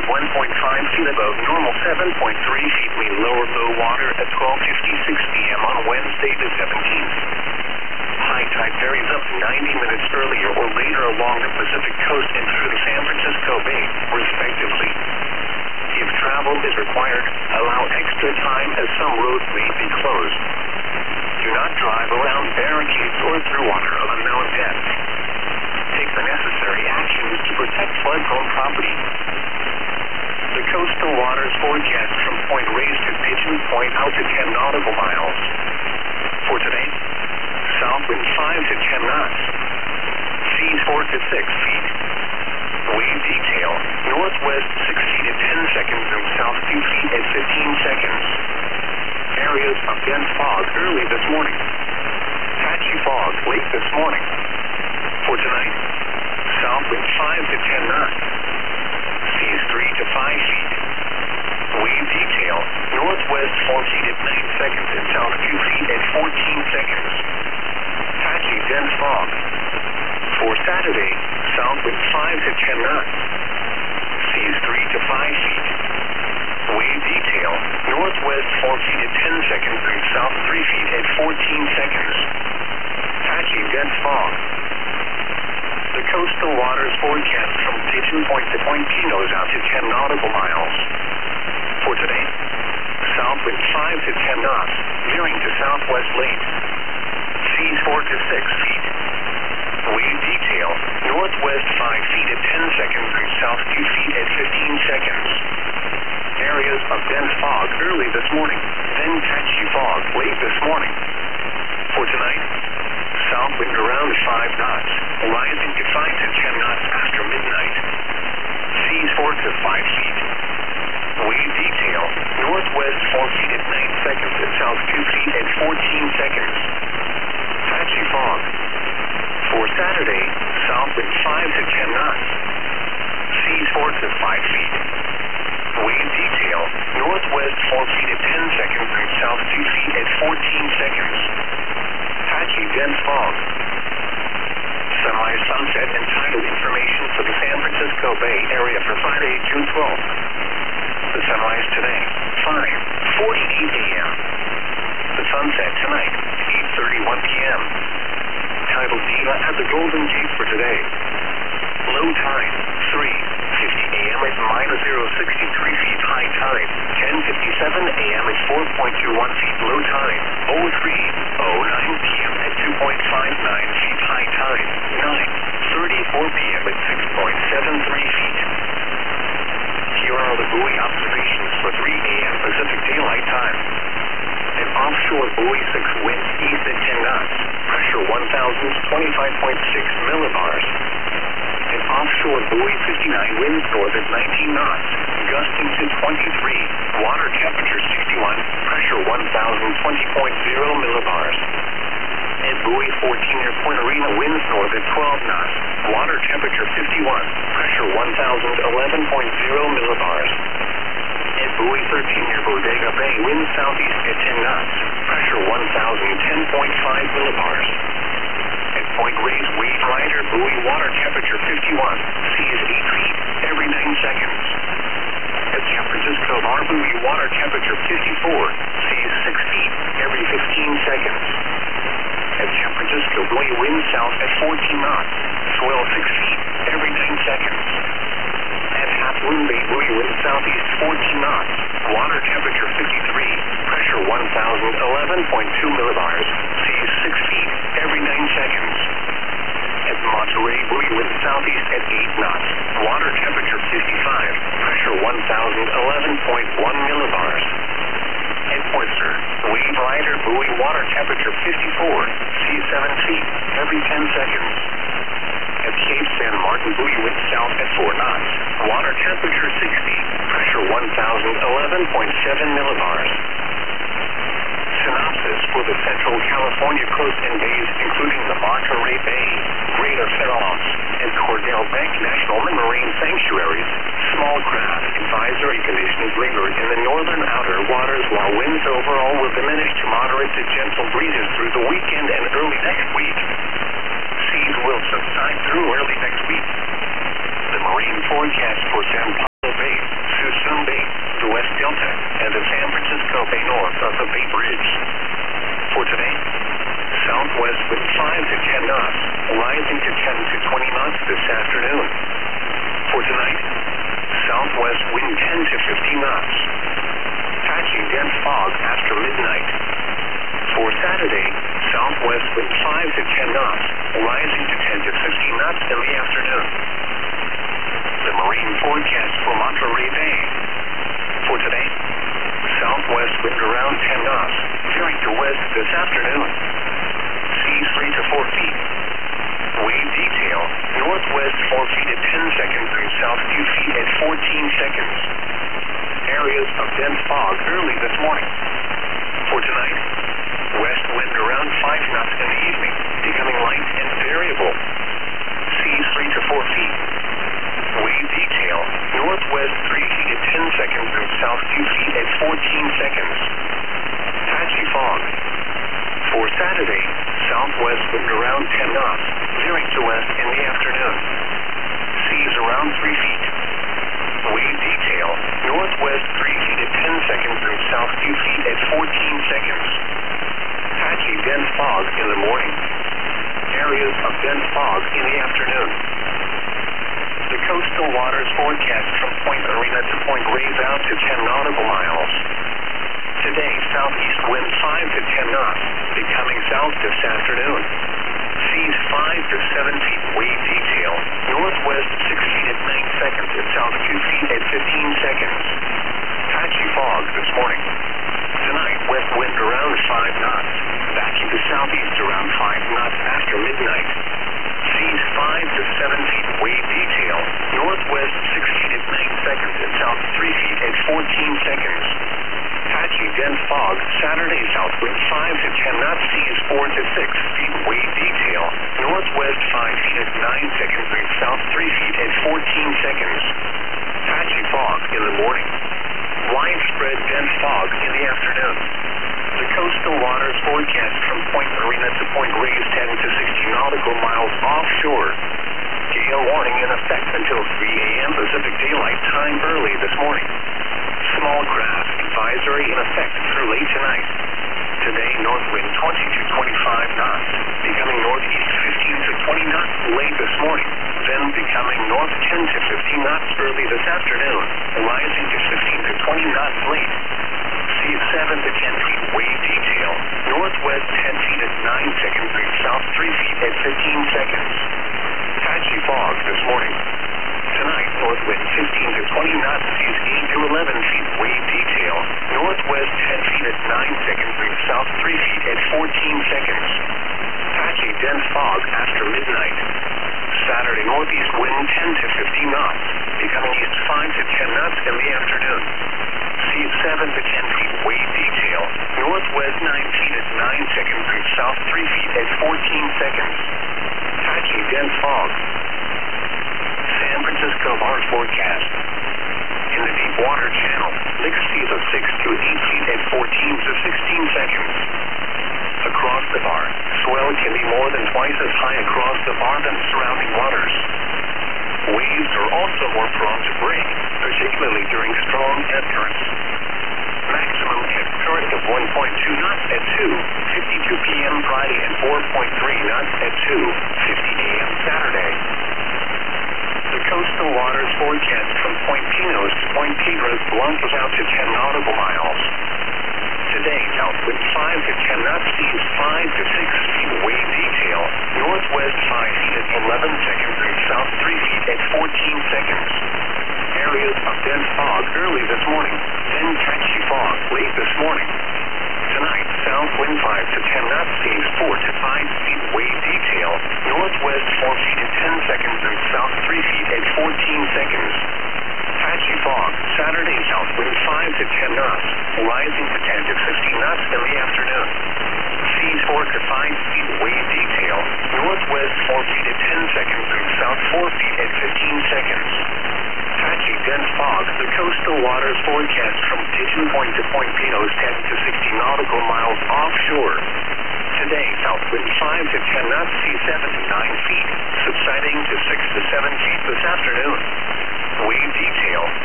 1.5 feet above normal, 7.3 feet mean lower low water at 12:56 p.m. on Wednesday the 17th. High tide varies up to 90 minutes earlier or later along the Pacific coast and through the San Francisco Bay, respectively. If travel is required, allow extra time as some roads may be closed. Do not drive around barricades or through water of unknown depth. Take the necessary actions to protect flood-prone property. The coastal waters forecast from Point Reyes to Pigeon Point out to 10 nautical miles. For today, south wind 5 to 10 knots. Seas 4 to 6 feet. Wave detail, northwest 6 feet at 10 seconds and south 2 feet at 15 seconds. Areas of dense fog early this morning. Patchy fog late this morning. For tonight, south wind 5 to 10 knots. Seas 3 to 5 feet. Wave detail, northwest 4 feet at 9 seconds and south 2 feet at 14 seconds. Patchy dense fog. For Saturday, south wind 5 to 10 knots. Seas 3 to 5 feet. Wave detail, northwest 4 feet at 10 seconds and south 3 feet at 14 seconds. Patchy dense fog. The coastal waters forecast from Pigeon Point to Point Pinos out to 10 nautical miles. For today, south wind 5 to 10 knots, veering to southwest late. Seas 4 to 6 feet. Wave detail, northwest 5 feet at 10 seconds and south 2 feet at 15 seconds. Areas of dense fog early this morning, then patchy fog late this morning. For tonight, south wind around 5 knots, rising to 5 to 10 knots after midnight. Seas 4 to 5 feet. Wave detail, northwest 4 feet at 9 seconds and south 2 feet at 14 seconds. Patchy fog. For Saturday, south wind 5 to 10 knots. Seas 4 to 5 feet. Wave detail, northwest 4 feet at 10 seconds and south 2 feet at 14 seconds. Patchy dense fog. Semi-sunset and tidal information for the San Francisco Bay Area for Friday, June 12th. The sunrise today, 5:48 a.m. The sunset tonight, 8:31 p.m. Tidal data at the Golden Gate for today. Low tide, 3:50 a.m. at -063 feet high tide. 10:57 a.m. at 4.21 feet low tide. 03:09 p.m. at 2.59 feet high tide. 9:34 p.m. at 6.73 feet. Here are the buoy observations for 3 a.m. Pacific Daylight Time. An offshore buoy 6 wind east at 10 knots. Pressure 1,025.6 millibars. An offshore buoy 59 winds north at 19 knots, gusting to 23. Water temperature 61. Pressure 1,020.0 millibars. At buoy 14 near Point Arena winds north at 12 knots. Water temperature 51. Pressure 1,011.0 millibars. At buoy 13 near Bodega Bay winds southeast at 10 knots. Pressure 1,010.5 millibars. At Point Reyes Wave Rider buoy water temperature 51. Seas 8 feet every 9 seconds. At San Francisco Bar buoy water temperature 54. Seas 6 feet every 15 seconds. At San Francisco buoy wind south at 14 knots. Swell 6 feet every 9 seconds. At Half Moon Bay buoy wind southeast 14 knots. Water temperature 53. Pressure 1,011.2 millibars. Seas 6 feet every 9 seconds. At Monterey buoy wind southeast at 8 knots. Water temperature 55. Pressure 1,011.1 millibars. At Portster, Wave Rider buoy water temperature 54. Seas 7 feet every 10 seconds. At Cape San Martin buoy wind south at 4 knots. Water temperature 60. Pressure 1,011.7 millibars. Synopsis for the Central California coast and bays, including the Monterey Bay, Greater Fair Isles, and Cordell Bank National Marine Sanctuaries. Small craft advisory conditions linger in the northern outer waters, while winds overall will diminish to moderate to gentle breezes through the weekend and early next week. Seas will subside through early next week. The marine forecast for San Pablo Bay. wind 10 to 15 knots. Patchy dense fog after midnight. For Saturday, southwest wind 5 to 10 knots, rising to 10 to 15 knots in the afternoon. The marine forecast for Monterey Bay. For today, southwest wind around 10 knots, veering to west this afternoon. Seas 3 to 4 feet. Wave detail, northwest 4 feet at 10 seconds and south 2 feet at 14 seconds. Areas of dense fog early this morning. For tonight, west wind around 5 knots in the evening, becoming light and variable. Seas 3 to 4 feet. Wave detail, northwest 3 feet at 10 seconds and south 2 feet at 14 seconds. Patchy fog. For Saturday, southwest wind around 10 knots, veering to west in the afternoon. Seas around 3 feet. Wave detail, northwest 3 feet at 10 seconds and south 2 feet at 14 seconds. Patchy dense fog in the morning. Areas of dense fog in the afternoon. The coastal waters forecast from Point Arena to Point Reyes out to 10 nautical miles. Today, southeast wind 5 to 10 knots, becoming south this afternoon. Seas 5 to 7 feet wave detail, northwest 6 feet at 9 seconds and south 2 feet at 15 seconds. Patchy fog this morning. Tonight, west wind around 5 knots, backing to southeast around 5 knots after midnight. Seas 5 to 7 feet wave detail, northwest 6 feet at 9 seconds and south 3 feet at 14 seconds. Patchy dense fog, Saturday south wind 5 to 10 knots, seas 4 to 6 feet wave detail, northwest 5 feet at 9 seconds and south 3 feet at 14 seconds. Patchy fog in the morning. Widespread dense fog in the afternoon. The coastal waters forecast from Point Arena to Point Reyes 10 to 60 nautical miles offshore. Gale warning in effect until 3 a.m. Pacific Daylight Time early this morning. Small craft advisory in effect through late tonight. Today, north wind 20 to 25 knots, becoming northeast 15 to 20 knots late this morning, then becoming north 10 to 15 knots early this afternoon, rising to 15 to 20 knots late. Seas 7 to 10 feet wave detail, northwest 10 feet at 9 seconds and south 3 feet at 15 seconds. Patchy fog this morning. Tonight, north wind 15 to 20 knots, seas 8 to 11 feet wave detail, northwest 10 feet at 9 seconds and south 3 feet at 14 seconds. Patchy dense fog after midnight. Saturday, northeast wind 10 to 15 knots, becoming east 5 to 10 knots in the afternoon. Seas 7 to 10 feet wave detail, northwest 9 feet at 9 seconds and south 3 feet at 14 seconds. Patchy dense fog. San Francisco Bar forecast. In the deep water channel, mixed seas of 6 to 8 feet at 14 to 16 seconds. Across the bar, swell can be more than twice as high across the bar than surrounding waters. Waves are also more prone to break, particularly during strong ebb currents. Maximum ebb current of 1.2 knots at 2:52 p.m. Friday and 4.3 knots at 2:50 a.m. Saturday. The coastal waters forecast from Point Pinos to Point Piedras Blancas out to 10 nautical miles. Today, south wind 5 to 10 knots, seas 5 to 6 feet wave detail, northwest 5 feet at 11 seconds and south 3 feet at 14 seconds. Areas of dense fog early this morning, then patchy fog late this morning. Tonight, south wind 5 to 10 knots, seas 4 to 5 feet wave detail, northwest 4 feet at 10 seconds and south 3 feet at 14 seconds. Patchy fog, Saturday, south wind 5 to 10 knots, rising to 10 to 15 knots in the afternoon. Seas 4 to 5 feet wave detail, northwest 4 feet at 10 seconds and south 4 feet at 15 seconds. Patchy dense fog, the coastal waters forecast from Pigeon Point to Point Pinos 10 to 60 nautical miles offshore. Today, south wind 5 to 10 knots, seas 7 to 9 feet, subsiding to 6 to 7 feet this afternoon. Wave detail,